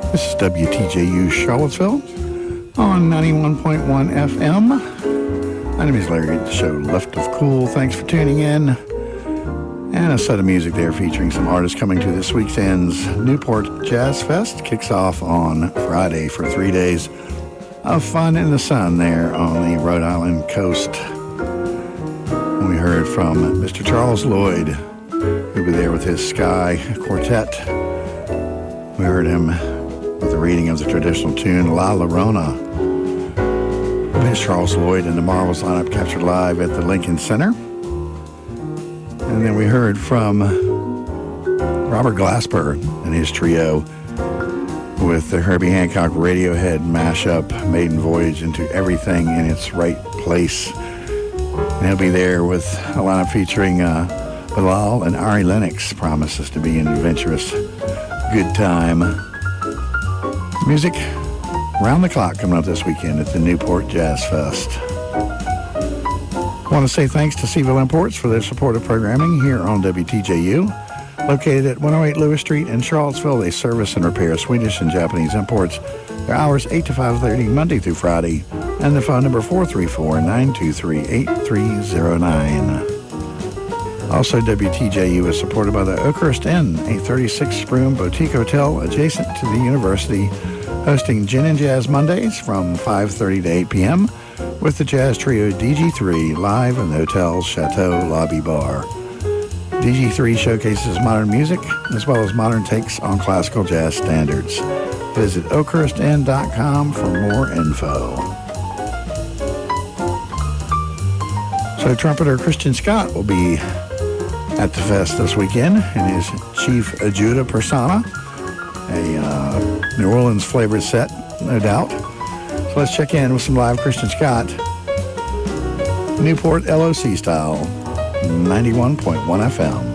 This is WTJU Charlottesville on 91.1 FM. My name is Larry, the show Lift of Cool. Thanks for tuning in. And a set of music there featuring some artists coming to this weekend's Newport Jazz Fest. Kicks off on Friday for 3 days of fun in the sun there on the Rhode Island coast. And we heard from Mr. Charles Lloyd, who'll be there with his Sky Quartet. We heard him with a reading of the traditional tune La Llorona. Miss Charles Lloyd and the Marvels lineup captured live at the Lincoln Center. And then we heard from Robert Glasper and his trio with the Herbie Hancock Radiohead mashup, Maiden Voyage into Everything in Its Right Place. And he'll be there with a lineup featuring Bilal and Ari Lennox. Promises to be an adventurous good time. Music round the clock coming up this weekend at the Newport Jazz Fest. I want to say thanks to Seville Imports for their support of programming here on WTJU. Located at 108 Lewis Street in Charlottesville, they service and repair Swedish and Japanese imports. Their hours 8 to 5:30 Monday through Friday, and the phone number 434-923-8309. Also, WTJU is supported by the Oakhurst Inn, a 36-room boutique hotel adjacent to the university, hosting Gin and Jazz Mondays from 5:30 to 8 p.m. with the jazz trio DG3 live in the hotel's Chateau Lobby Bar. DG3 showcases modern music as well as modern takes on classical jazz standards. Visit oakhurstinn.com for more info. So trumpeter Christian Scott will be at the fest this weekend in his Chief Judah persona, a New Orleans flavored set, no doubt. So let's check in with some live Christian Scott, Newport LOC style, 91.1 FM.